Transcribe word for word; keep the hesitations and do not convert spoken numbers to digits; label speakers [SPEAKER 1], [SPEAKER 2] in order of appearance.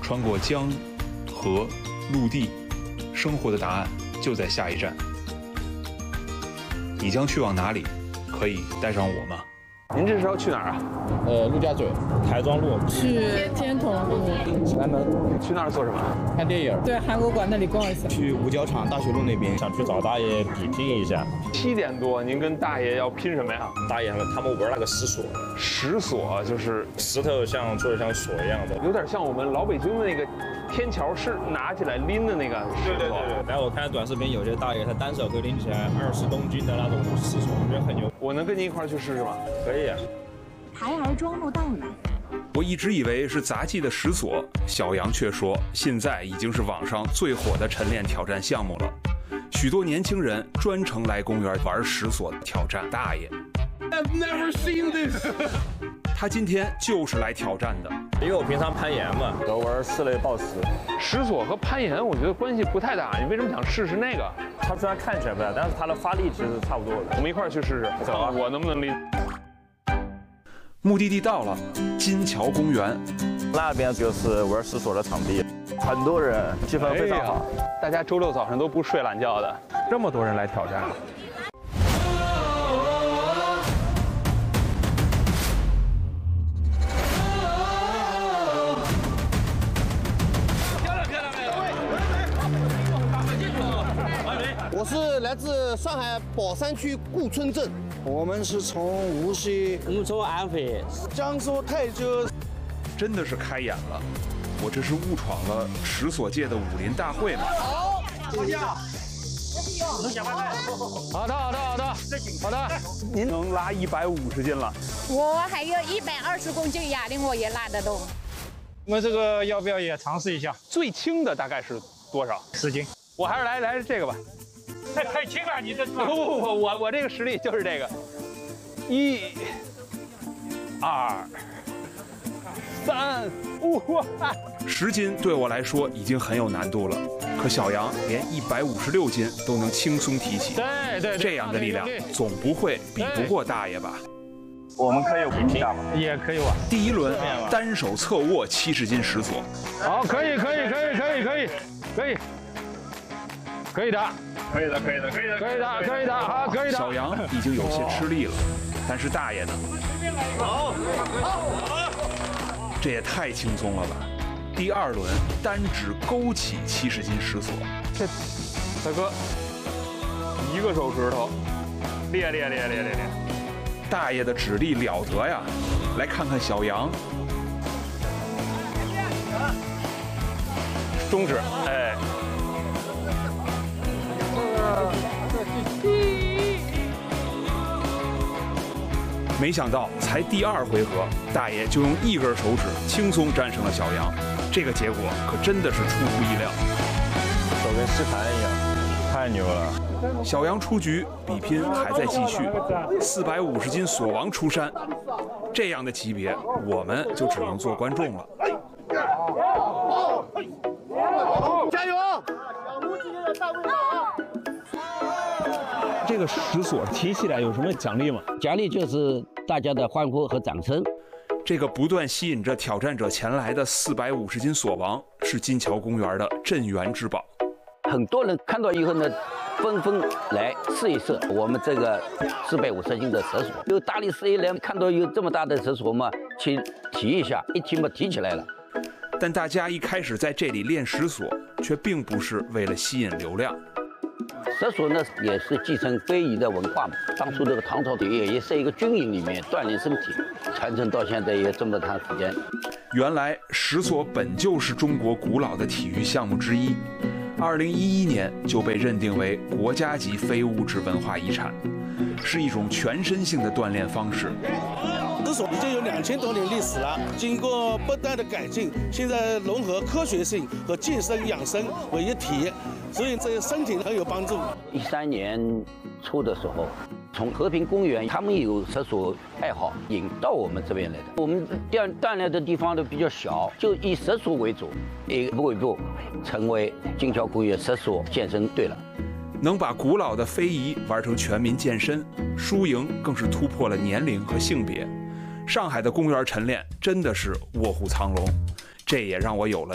[SPEAKER 1] 穿过江、河、陆地，生活的答案就在下一站。你将去往哪里？可以带上我吗？
[SPEAKER 2] 您这是要去哪儿啊？
[SPEAKER 3] 呃，陆家嘴、台庄路，
[SPEAKER 4] 去天童路、
[SPEAKER 3] 启来门，
[SPEAKER 2] 去那儿做什么？
[SPEAKER 3] 看电影。
[SPEAKER 4] 对，韩国馆那里逛一下。
[SPEAKER 3] 去五角场大学路那边，想去找大爷比拼一下。
[SPEAKER 2] 七点多，您跟大爷要拼什么呀？
[SPEAKER 3] 大爷他们他们玩那个石锁，
[SPEAKER 2] 石锁就是
[SPEAKER 3] 石头像做的像锁一样的，
[SPEAKER 2] 有点像我们老北京的那个天桥是拿起来拎的那个石锁。
[SPEAKER 3] 对对对对。然后我看短视频，有些大爷他单手可以拎起来二十公斤的那种石锁，我觉得很牛。
[SPEAKER 2] 我能跟您一块儿去试试吗？
[SPEAKER 3] 可以啊。
[SPEAKER 5] 台儿庄路到了。
[SPEAKER 1] 我一直以为是杂技的石锁，小杨却说现在已经是网上最火的晨练挑战项目了。许多年轻人专程来公园玩石锁挑战大爷。
[SPEAKER 2] I've never seen this
[SPEAKER 1] 他今天就是来挑战的，
[SPEAKER 3] 因为我平常攀岩嘛，都玩室内抱石。
[SPEAKER 2] 石锁和攀岩我觉得关系不太大，你为什么想试试那个？
[SPEAKER 3] 它虽然看起来不大，但是它的发力其实差不多的。
[SPEAKER 2] 我们一块儿去试试，
[SPEAKER 3] 走啊！
[SPEAKER 2] 我能不能拎？
[SPEAKER 1] 目的地到了，金桥公园。
[SPEAKER 3] 那边就是玩石锁的场地，很多人，气氛非常好。
[SPEAKER 2] 哎、大家周六早上都不睡懒觉的，这么多人来挑战。
[SPEAKER 6] 我是来自上海宝山区顾村镇，我们是从无锡，
[SPEAKER 7] 我们从安徽，
[SPEAKER 6] 江苏泰州。
[SPEAKER 1] 真的是开眼了，我这是误闯了石锁界的武林大会吗？
[SPEAKER 6] 好，
[SPEAKER 7] 坐下。
[SPEAKER 2] 好的，好的，好的，好的。您能拉一百五十斤了？
[SPEAKER 8] 我还有一百二十公斤哑铃，我也拉得动。
[SPEAKER 7] 我们这个要不要也尝试一下？
[SPEAKER 2] 最轻的大概是多少？
[SPEAKER 7] 十斤。
[SPEAKER 2] 我还是来来这个吧。
[SPEAKER 7] 太太轻了，你这不
[SPEAKER 2] 不不不，我我这个实力就是这个，一、二、三、五。
[SPEAKER 1] 十斤对我来说已经很有难度了，可小杨连一百五十六斤都能轻松提起。
[SPEAKER 2] 对对，
[SPEAKER 1] 这样的力量总不会比不过大爷吧？
[SPEAKER 3] 我们可以比拼，
[SPEAKER 7] 也可以玩。
[SPEAKER 1] 第一轮单手侧握七十斤石锁。
[SPEAKER 2] 好，可以可以可以可以可以可以可以的。
[SPEAKER 3] 可以的，可以的，可以的，
[SPEAKER 2] 可以的，可以的，好，可以的。
[SPEAKER 1] 小杨已经有些吃力了，但是大爷呢？
[SPEAKER 3] 好，
[SPEAKER 1] 这也太轻松了吧！第二轮单指勾起七十斤石锁，
[SPEAKER 2] 这大哥一个手指头，练练练练练练。
[SPEAKER 1] 大爷的指力了得呀！来看看小杨，
[SPEAKER 2] 中指，哎。
[SPEAKER 1] 没想到才第二回合，大爷就用一根手指轻松战胜了小杨，这个结果可真的是出乎意料。
[SPEAKER 3] 手跟吸盘一样，太牛了！
[SPEAKER 1] 小杨出局，比拼还在继续。四百五十斤锁王出山，这样的级别，我们就只能做观众了。
[SPEAKER 6] 加油！
[SPEAKER 2] 这个石锁提起来有什么奖励吗？
[SPEAKER 7] 奖励就是大家的欢呼和掌声。
[SPEAKER 1] 这个不断吸引着挑战者前来的四百五十斤锁王，是金桥公园的镇园之宝。
[SPEAKER 7] 很多人看到以后呢，纷纷来试一试我们这个四百五十斤的石锁。有大力士一来看到有这么大的石锁嘛，去提一下，一提嘛提起来了。
[SPEAKER 1] 但大家一开始在这里练石锁，却并不是为了吸引流量。
[SPEAKER 7] 石锁呢也是继承非遗的文化嘛。当初这个唐朝也也是一个军营里面锻炼身体，传承到现在也这么长时间。
[SPEAKER 1] 原来石锁本就是中国古老的体育项目之一，二零一一年就被认定为国家级非物质文化遗产，是一种全身性的锻炼方式。
[SPEAKER 6] 石锁已经有两千多年历史了，经过不断的改进，现在融合科学性和健身养生为一体，所以对身体很有帮助。
[SPEAKER 7] 一三年初的时候，从和平公园他们有石锁爱好引到我们这边来的。我们锻锻炼的地方都比较小，就以石锁为主，一步一步成为金桥公园石锁健身队了。
[SPEAKER 1] 能把古老的非遗玩成全民健身，输赢更是突破了年龄和性别。上海的公园晨练真的是卧虎藏龙，这也让我有了